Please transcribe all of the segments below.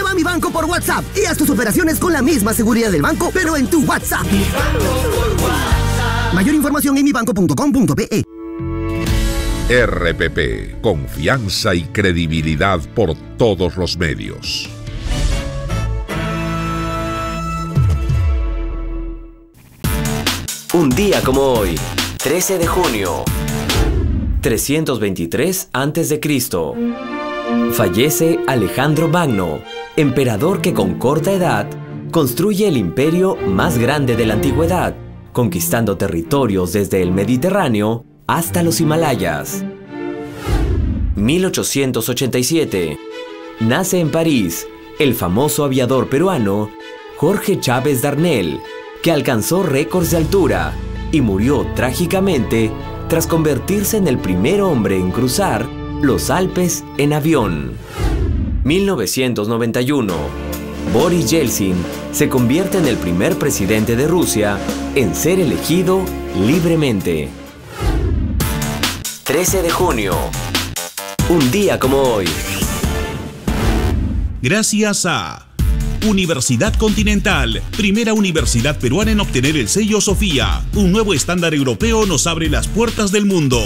Llama a Mi Banco por WhatsApp y haz tus operaciones con la misma seguridad del banco, pero en tu WhatsApp. Mi Banco por WhatsApp. Mayor información en mibanco.com.pe. RPP, confianza y credibilidad por todos los medios. Un día como hoy, 13 de junio, 323 a.C. Fallece Alejandro Magno, emperador que con corta edad construye el imperio más grande de la antigüedad, conquistando territorios desde el Mediterráneo hasta los Himalayas. 1887. Nace en París el famoso aviador peruano Jorge Chávez Darnell, que alcanzó récords de altura y murió trágicamente tras convertirse en el primer hombre en cruzar los Alpes en avión. 1991. Boris Yeltsin se convierte en el primer presidente de Rusia en ser elegido libremente. 13 de junio. Un día como hoy. Gracias a Universidad Continental, primera universidad peruana en obtener el sello Sofía. Un nuevo estándar europeo nos abre las puertas del mundo.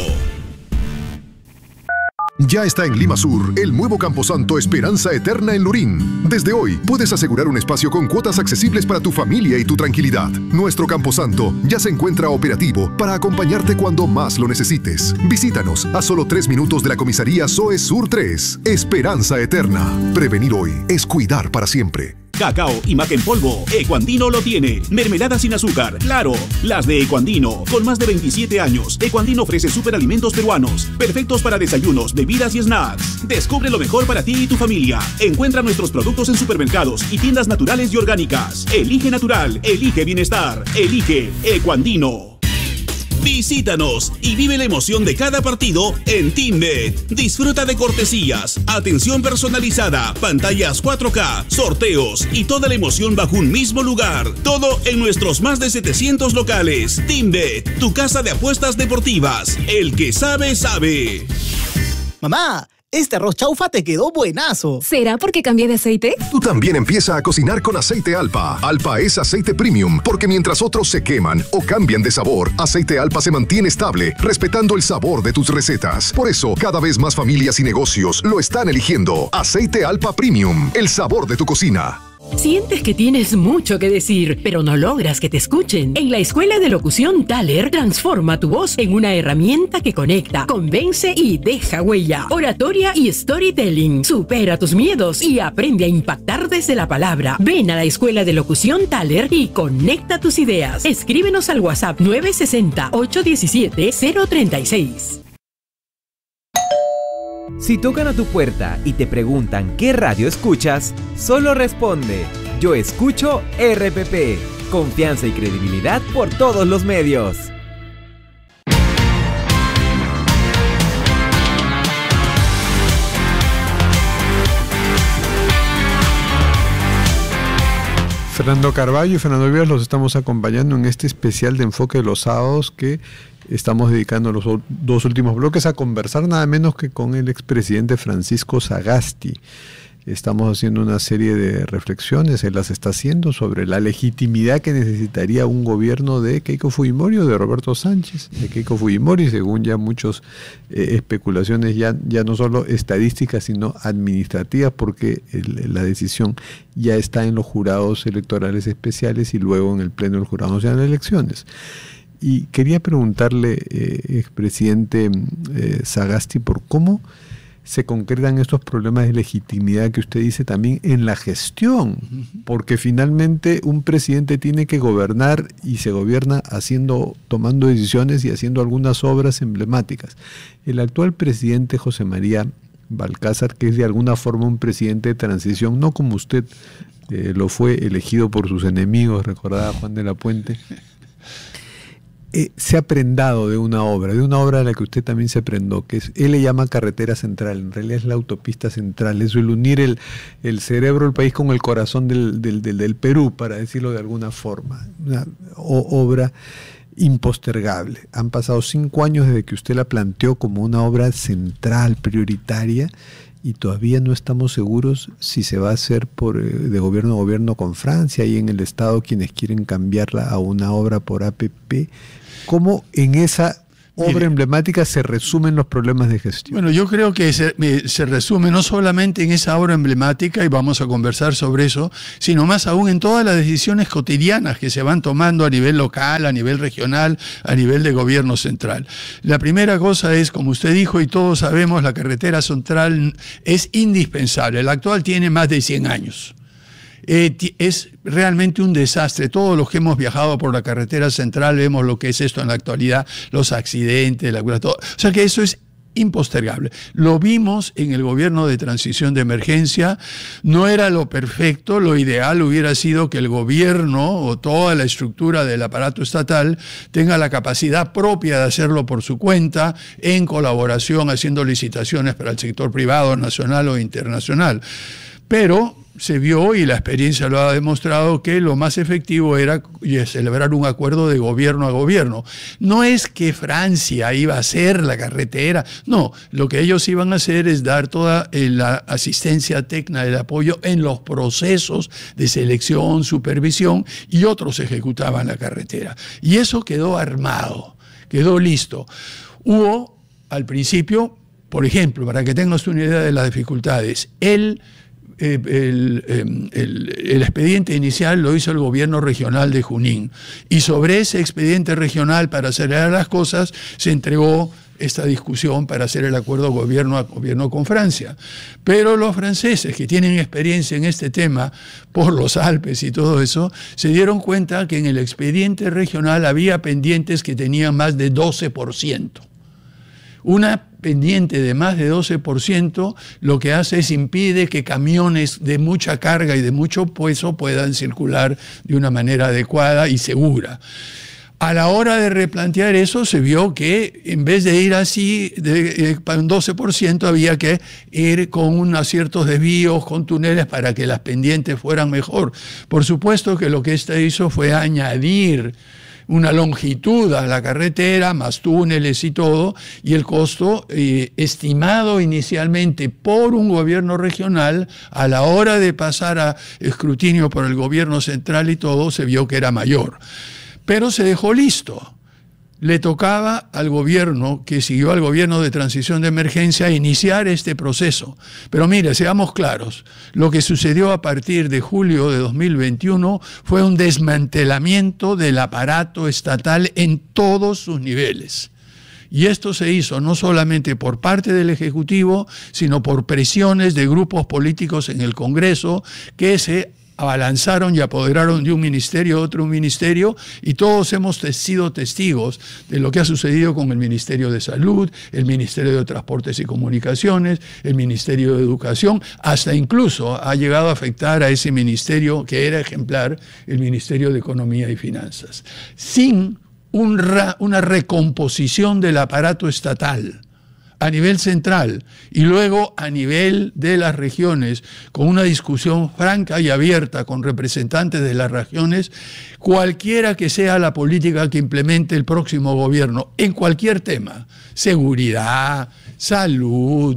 Ya está en Lima Sur, el nuevo Camposanto Esperanza Eterna en Lurín. Desde hoy, puedes asegurar un espacio con cuotas accesibles para tu familia y tu tranquilidad. Nuestro Camposanto ya se encuentra operativo para acompañarte cuando más lo necesites. Visítanos a solo 3 minutos de la comisaría SOE Sur 3. Esperanza Eterna. Prevenir hoy es cuidar para siempre. Cacao y maca en polvo, Ecuandino lo tiene. Mermelada sin azúcar, claro, las de Ecuandino. Con más de 27 años, Ecuandino ofrece superalimentos peruanos, perfectos para desayunos, bebidas y snacks. Descubre lo mejor para ti y tu familia. Encuentra nuestros productos en supermercados y tiendas naturales y orgánicas. Elige natural, elige bienestar, elige Ecuandino. Visítanos y vive la emoción de cada partido en TeamBet. Disfruta de cortesías, atención personalizada, pantallas 4K, sorteos y toda la emoción bajo un mismo lugar. Todo en nuestros más de 700 locales. TeamBet, tu casa de apuestas deportivas. El que sabe, sabe. Mamá, este arroz chaufa te quedó buenazo. ¿Será porque cambié de aceite? Tú también empieza a cocinar con aceite Alpa. Alpa es aceite premium, porque mientras otros se queman o cambian de sabor, aceite Alpa se mantiene estable, respetando el sabor de tus recetas. Por eso, cada vez más familias y negocios lo están eligiendo. Aceite Alpa Premium, el sabor de tu cocina. ¿Sientes que tienes mucho que decir, pero no logras que te escuchen? En la Escuela de Locución Thaler, transforma tu voz en una herramienta que conecta, convence y deja huella. Oratoria y storytelling. Supera tus miedos y aprende a impactar desde la palabra. Ven a la Escuela de Locución Thaler y conecta tus ideas. Escríbenos al WhatsApp 960-817-036. Si tocan a tu puerta y te preguntan qué radio escuchas, solo responde: yo escucho RPP. Confianza y credibilidad por todos los medios. Fernando Carballo y Fernando Vivas los estamos acompañando en este especial de Enfoque de los Sábados que estamos dedicando los 2 últimos bloques a conversar nada menos que con el expresidente Francisco Sagasti. Estamos haciendo una serie de reflexiones, él las está haciendo sobre la legitimidad que necesitaría un gobierno de Keiko Fujimori o de Roberto Sánchez, de Keiko Fujimori, según ya muchas especulaciones, ya no solo estadísticas, sino administrativas, porque la decisión ya está en los jurados electorales especiales y luego en el Pleno del Jurado Nacional de Elecciones. Y quería preguntarle, expresidente Sagasti, por cómo se concretan estos problemas de legitimidad que usted dice también en la gestión, porque finalmente un presidente tiene que gobernar y se gobierna tomando decisiones y haciendo algunas obras emblemáticas. El actual presidente José María Balcázar, que es de alguna forma un presidente de transición, no como usted lo fue elegido por sus enemigos, recordaba Juan de la Puente, se ha prendado de una obra a la que usted también se prendó, que él le llama carretera central, en realidad es la autopista central, es el unir el cerebro del país con el corazón del Perú, para decirlo de alguna forma, una obra impostergable. Han pasado 5 años desde que usted la planteó como una obra central, prioritaria, y todavía no estamos seguros si se va a hacer de gobierno a gobierno con Francia y en el Estado quienes quieren cambiarla a una obra por APP. ¿Cómo en esa obra emblemática se resumen los problemas de gestión? Bueno, yo creo que se resume no solamente en esa obra emblemática, y vamos a conversar sobre eso, sino más aún en todas las decisiones cotidianas que se van tomando a nivel local, a nivel regional, a nivel de gobierno central. La primera cosa es, como usted dijo y todos sabemos, la carretera central es indispensable. La actual tiene más de 100 años. Es realmente un desastre. Todos los que hemos viajado por la carretera central vemos lo que es esto en la actualidad, los accidentes, todo. O sea que eso es impostergable. Lo vimos en el gobierno de transición de emergencia, no era lo perfecto, lo ideal hubiera sido que el gobierno o toda la estructura del aparato estatal tenga la capacidad propia de hacerlo por su cuenta, en colaboración, haciendo licitaciones para el sector privado, nacional o internacional. Pero se vio, y la experiencia lo ha demostrado, que lo más efectivo era celebrar un acuerdo de gobierno a gobierno. No es que Francia iba a hacer la carretera, no, lo que ellos iban a hacer es dar toda la asistencia técnica, el apoyo en los procesos de selección, supervisión, y otros ejecutaban la carretera. Y eso quedó armado, quedó listo. Hubo, al principio, por ejemplo, para que tengas una idea de las dificultades, el expediente inicial lo hizo el gobierno regional de Junín, y sobre ese expediente regional, para acelerar las cosas, se entregó esta discusión para hacer el acuerdo gobierno a gobierno con Francia. Pero los franceses, que tienen experiencia en este tema por los Alpes y todo eso, se dieron cuenta que en el expediente regional había pendientes que tenían más de 12%. Una pendiente de más de 12% lo que hace es impide que camiones de mucha carga y de mucho peso puedan circular de una manera adecuada y segura. A la hora de replantear eso, se vio que en vez de ir así, para un 12%, había que ir con unos ciertos desvíos, con túneles, para que las pendientes fueran mejor. Por supuesto que lo que hizo fue añadir una longitud a la carretera, más túneles y todo, y el costo estimado inicialmente por un gobierno regional, a la hora de pasar a escrutinio por el gobierno central y todo, se vio que era mayor. Pero se dejó listo. Le tocaba al gobierno, que siguió al gobierno de transición de emergencia, iniciar este proceso. Pero mire, seamos claros, lo que sucedió a partir de julio de 2021 fue un desmantelamiento del aparato estatal en todos sus niveles. Y esto se hizo no solamente por parte del Ejecutivo, sino por presiones de grupos políticos en el Congreso que se abalanzaron y apoderaron de un ministerio a otro ministerio, y todos hemos sido testigos de lo que ha sucedido con el Ministerio de Salud, el Ministerio de Transportes y Comunicaciones, el Ministerio de Educación, hasta incluso ha llegado a afectar a ese ministerio que era ejemplar, el Ministerio de Economía y Finanzas. Sin una recomposición del aparato estatal a nivel central y luego a nivel de las regiones, con una discusión franca y abierta con representantes de las regiones, cualquiera que sea la política que implemente el próximo gobierno en cualquier tema, seguridad, salud,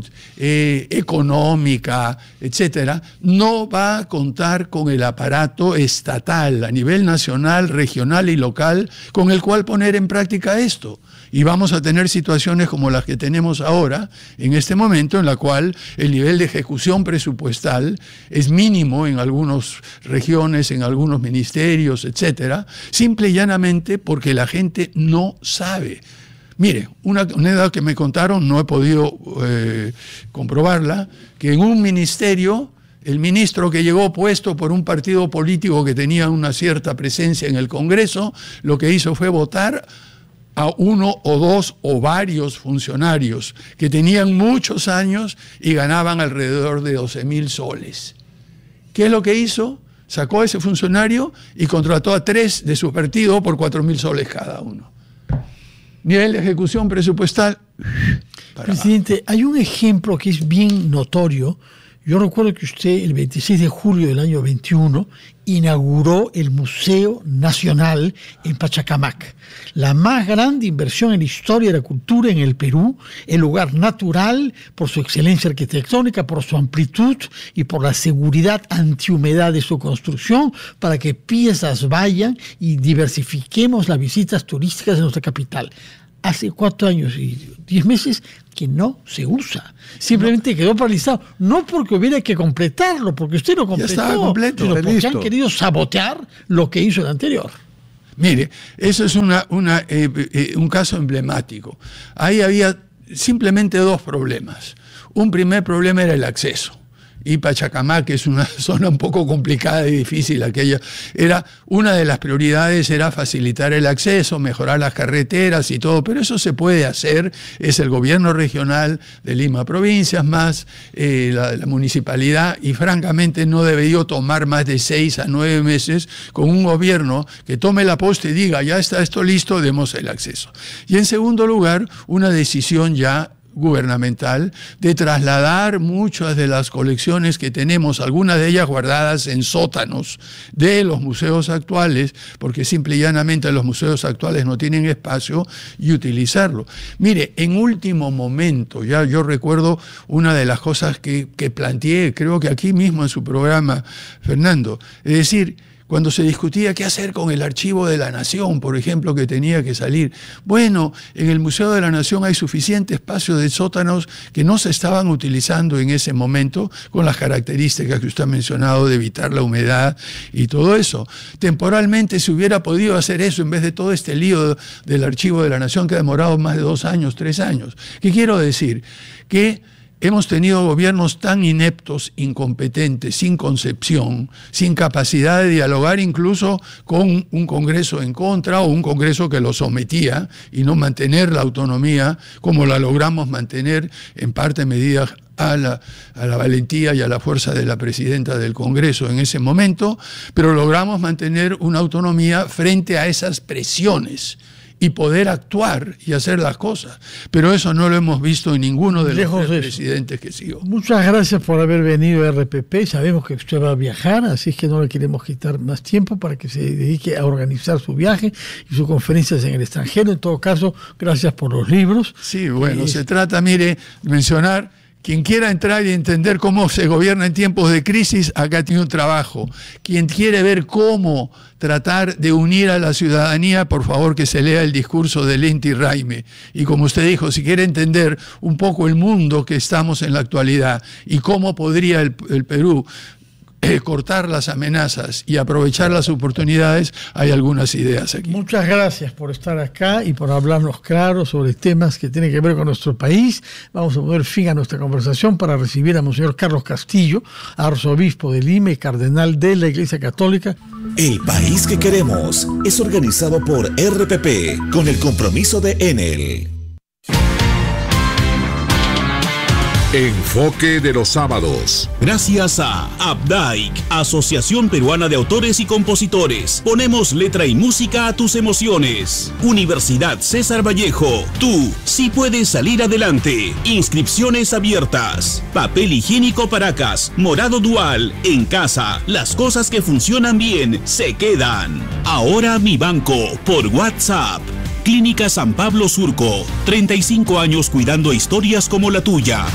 económica, etcétera, no va a contar con el aparato estatal a nivel nacional, regional y local con el cual poner en práctica esto. Y vamos a tener situaciones como las que tenemos ahora, en este momento, en la cual el nivel de ejecución presupuestal es mínimo en algunas regiones, en algunos ministerios, etcétera, simple y llanamente porque la gente no sabe. Mire, una edad que me contaron, no he podido comprobarla, que en un ministerio, el ministro que llegó puesto por un partido político que tenía una cierta presencia en el Congreso, lo que hizo fue votar a uno o dos o varios funcionarios que tenían muchos años y ganaban alrededor de 12.000 soles. ¿Qué es lo que hizo? Sacó a ese funcionario y contrató a 3 de su partido por 4.000 soles cada uno. Nivel de ejecución presupuestal. Presidente, hay un ejemplo que es bien notorio Yo recuerdo que usted el 26 de julio del año 21 inauguró el Museo Nacional en Pachacamac, la más grande inversión en la historia de la cultura en el Perú, el lugar natural por su excelencia arquitectónica, por su amplitud y por la seguridad antihumedad de su construcción, para que piezas vayan y diversifiquemos las visitas turísticas de nuestra capital. Hace 4 años y 10 meses que no se usa. Simplemente quedó paralizado. No porque hubiera que completarlo, porque usted lo completó, ya estaba completo, sino porque listo. han querido sabotear lo que hizo el anterior. Mire, eso es un caso emblemático. Ahí había simplemente 2 problemas. Un primer problema era el acceso. Y Pachacamac, que es una zona un poco complicada y difícil, era una de las prioridades, era facilitar el acceso, mejorar las carreteras y todo, pero eso se puede hacer, es el gobierno regional de Lima Provincias más la municipalidad, y francamente no debería tomar más de 6 a 9 meses con un gobierno que tome la posta y diga, ya está esto listo, demos el acceso. Y en segundo lugar, una decisión ya gubernamental de trasladar muchas de las colecciones que tenemos, algunas de ellas guardadas en sótanos de los museos actuales, porque simple y llanamente los museos actuales no tienen espacio, y utilizarlo. Mire, en último momento, ya yo recuerdo una de las cosas que planteé, creo que aquí mismo en su programa, Fernando, es decir, cuando se discutía qué hacer con el Archivo de la Nación, por ejemplo, que tenía que salir. Bueno, en el Museo de la Nación hay suficiente espacio de sótanos que no se estaban utilizando en ese momento, con las características que usted ha mencionado de evitar la humedad y todo eso. Temporalmente se hubiera podido hacer eso en vez de todo este lío del Archivo de la Nación que ha demorado más de 2 años, 3 años. ¿Qué quiero decir? Que hemos tenido gobiernos tan ineptos, incompetentes, sin concepción, sin capacidad de dialogar incluso con un Congreso en contra o un Congreso que lo sometía, y no mantener la autonomía como la logramos mantener en parte medida a la valentía y a la fuerza de la presidenta del Congreso en ese momento, pero logramos mantener una autonomía frente a esas presiones y poder actuar y hacer las cosas. Pero eso no lo hemos visto en ninguno de los 3 presidentes que siguió. Muchas gracias por haber venido a RPP. Sabemos que usted va a viajar, así es que no le queremos quitar más tiempo para que se dedique a organizar su viaje y sus conferencias en el extranjero. En todo caso, gracias por los libros. Sí, bueno, se trata, mire, mencionar, quien quiera entrar y entender cómo se gobierna en tiempos de crisis, acá tiene un trabajo. Quien quiere ver cómo tratar de unir a la ciudadanía, por favor que se lea el discurso de Inti Raymi. Y como usted dijo, si quiere entender un poco el mundo que estamos en la actualidad y cómo podría el Perú cortar las amenazas y aprovechar las oportunidades, hay algunas ideas aquí. Muchas gracias por estar acá y por hablarnos claro sobre temas que tienen que ver con nuestro país. Vamos a poner fin a nuestra conversación para recibir a Monseñor Carlos Castillo, arzobispo de Lima y cardenal de la Iglesia Católica. El país que queremos es organizado por RPP con el compromiso de Enel. Enfoque de los sábados. Gracias a Abdaic, Asociación Peruana de Autores y Compositores. Ponemos letra y música a tus emociones. Universidad César Vallejo. Tú sí puedes salir adelante. Inscripciones abiertas. Papel higiénico Paracas. Morado Dual. En casa. Las cosas que funcionan bien se quedan. Ahora Mi Banco. Por WhatsApp. Clínica San Pablo Surco. 35 años cuidando historias como la tuya.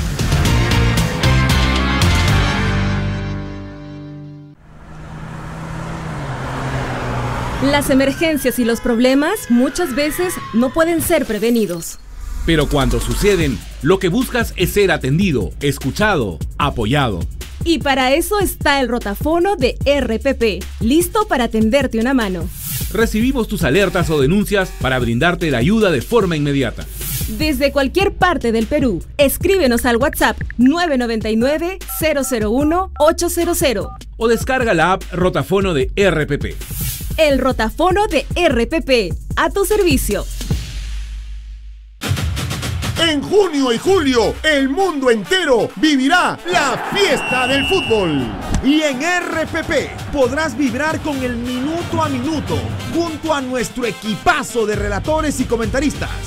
Las emergencias y los problemas muchas veces no pueden ser prevenidos. Pero cuando suceden, lo que buscas es ser atendido, escuchado, apoyado. Y para eso está el rotafono de RPP, listo para tenderte una mano. Recibimos tus alertas o denuncias para brindarte la ayuda de forma inmediata. Desde cualquier parte del Perú, escríbenos al WhatsApp 999-001-800. O descarga la app Rotafono de RPP. El rotafono de RPP, a tu servicio. En junio y julio, el mundo entero vivirá la fiesta del fútbol. Y en RPP podrás vibrar con el minuto a minuto junto a nuestro equipazo de relatores y comentaristas.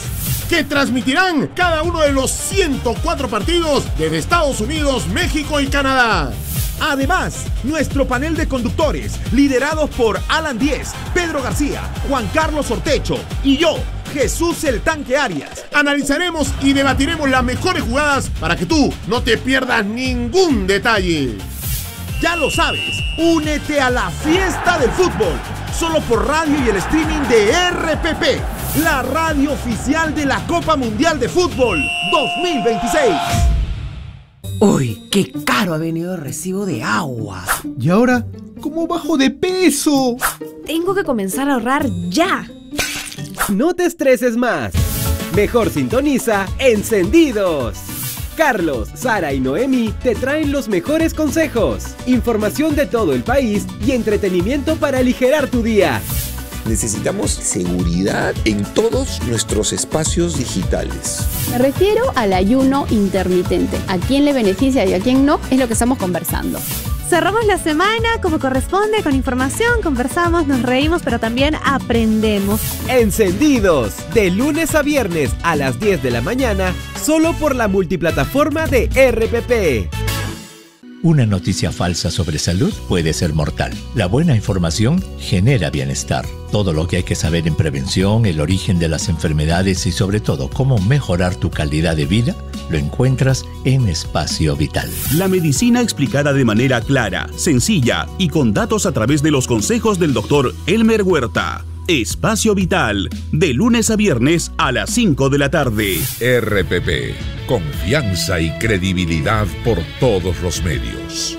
que transmitirán cada uno de los 104 partidos desde Estados Unidos, México y Canadá. Además, nuestro panel de conductores, liderados por Alan Díez, Pedro García, Juan Carlos Ortecho y yo, Jesús el Tanque Arias, analizaremos y debatiremos las mejores jugadas para que tú no te pierdas ningún detalle. Ya lo sabes, únete a la fiesta del fútbol, solo por radio y el streaming de RPP, la radio oficial de la Copa Mundial de Fútbol 2026. Uy, qué caro ha venido el recibo de agua. ¿Y ahora cómo bajo de peso? Tengo que comenzar a ahorrar ya. No te estreses más. Mejor sintoniza Encendidos. Carlos, Sara y Noemi te traen los mejores consejos, información de todo el país y entretenimiento para aligerar tu día. Necesitamos seguridad en todos nuestros espacios digitales. Me refiero al ayuno intermitente. ¿A quién le beneficia y a quién no? Es lo que estamos conversando. Cerramos la semana como corresponde, con información, conversamos, nos reímos, pero también aprendemos. Encendidos, de lunes a viernes a las 10 de la mañana, solo por la multiplataforma de RPP. Una noticia falsa sobre salud puede ser mortal. La buena información genera bienestar. Todo lo que hay que saber en prevención, el origen de las enfermedades y sobre todo cómo mejorar tu calidad de vida, lo encuentras en Espacio Vital. La medicina explicada de manera clara, sencilla y con datos a través de los consejos del doctor Elmer Huerta. Espacio Vital, de lunes a viernes a las 5 de la tarde. RPP, confianza y credibilidad por todos los medios.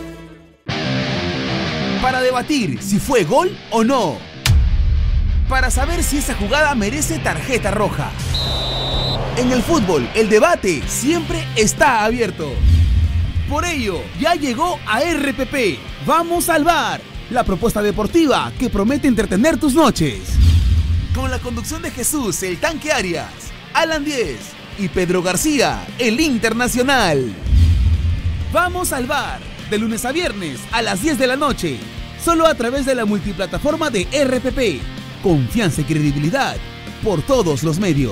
Para debatir si fue gol o no. Para saber si esa jugada merece tarjeta roja. En el fútbol, el debate siempre está abierto. Por ello, ya llegó a RPP. ¡Vamos al VAR! La propuesta deportiva que promete entretener tus noches. Con la conducción de Jesús, el Tanque Arias, Alan Díez y Pedro García, el Internacional. Vamos al VAR, de lunes a viernes a las 10 de la noche, solo a través de la multiplataforma de RPP. Confianza y credibilidad por todos los medios.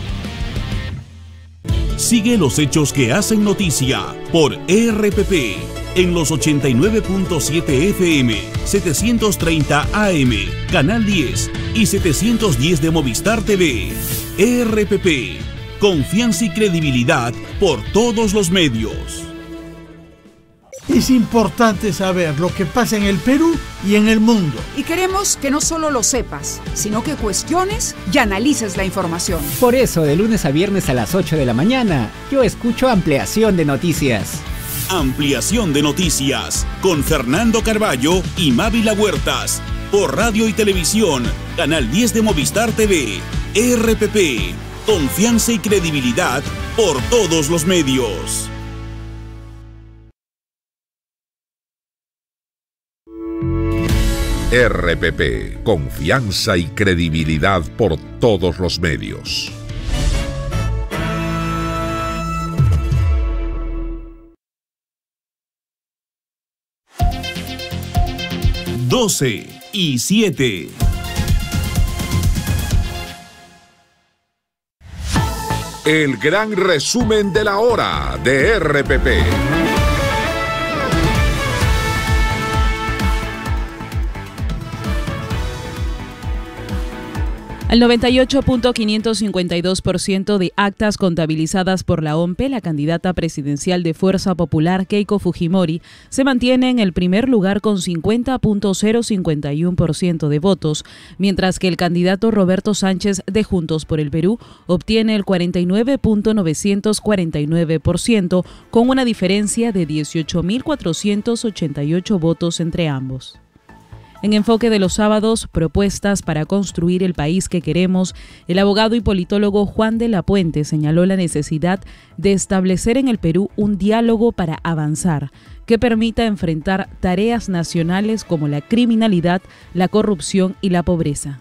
Sigue los hechos que hacen noticia por RPP. En los 89.7 FM, 730 AM, Canal 10 y 710 de Movistar TV. RPP, confianza y credibilidad por todos los medios. Es importante saber lo que pasa en el Perú y en el mundo. Y queremos que no solo lo sepas, sino que cuestiones y analices la información. Por eso, de lunes a viernes a las 8 de la mañana, yo escucho Ampliación de Noticias. Ampliación de Noticias con Fernando Carballo y Mávila Huertas por radio y televisión, Canal 10 de Movistar TV. RPP, confianza y credibilidad por todos los medios. RPP, confianza y credibilidad por todos los medios. y 7. El gran resumen de la hora de RPP. Al 98.552% de actas contabilizadas por la OMPE, la candidata presidencial de Fuerza Popular, Keiko Fujimori, se mantiene en el primer lugar con 50.051% de votos, mientras que el candidato Roberto Sánchez de Juntos por el Perú obtiene el 49.949%, con una diferencia de 18.488 votos entre ambos. En Enfoque de los Sábados, propuestas para construir el país que queremos, el abogado y politólogo Juan de la Puente señaló la necesidad de establecer en el Perú un diálogo para avanzar, que permita enfrentar tareas nacionales como la criminalidad, la corrupción y la pobreza.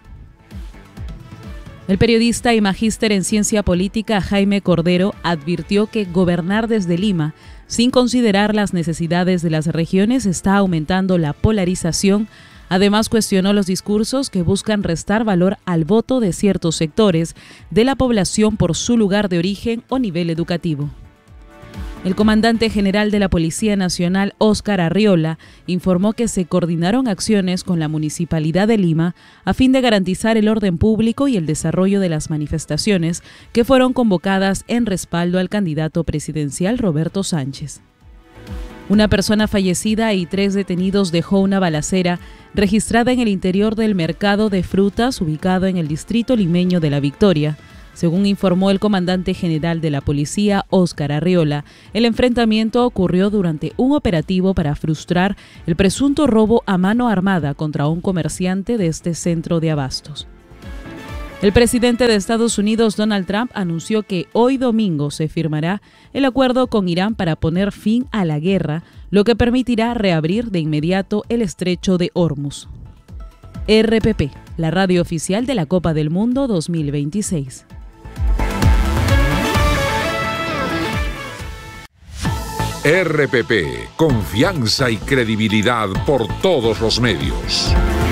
El periodista y magíster en ciencia política Jaime Cordero advirtió que gobernar desde Lima, sin considerar las necesidades de las regiones, está aumentando la polarización, Además, cuestionó los discursos que buscan restar valor al voto de ciertos sectores de la población por su lugar de origen o nivel educativo. El comandante general de la Policía Nacional, Óscar Arriola, informó que se coordinaron acciones con la Municipalidad de Lima a fin de garantizar el orden público y el desarrollo de las manifestaciones que fueron convocadas en respaldo al candidato presidencial Roberto Sánchez. Una persona fallecida y 3 detenidos dejó una balacera registrada en el interior del mercado de frutas ubicado en el distrito limeño de La Victoria. Según informó el comandante general de la policía, Óscar Arriola, el enfrentamiento ocurrió durante un operativo para frustrar el presunto robo a mano armada contra un comerciante de este centro de abastos. El presidente de Estados Unidos, Donald Trump, anunció que hoy domingo se firmará el acuerdo con Irán para poner fin a la guerra, lo que permitirá reabrir de inmediato el estrecho de Hormuz. RPP, la radio oficial de la Copa del Mundo 2026. RPP, confianza y credibilidad por todos los medios.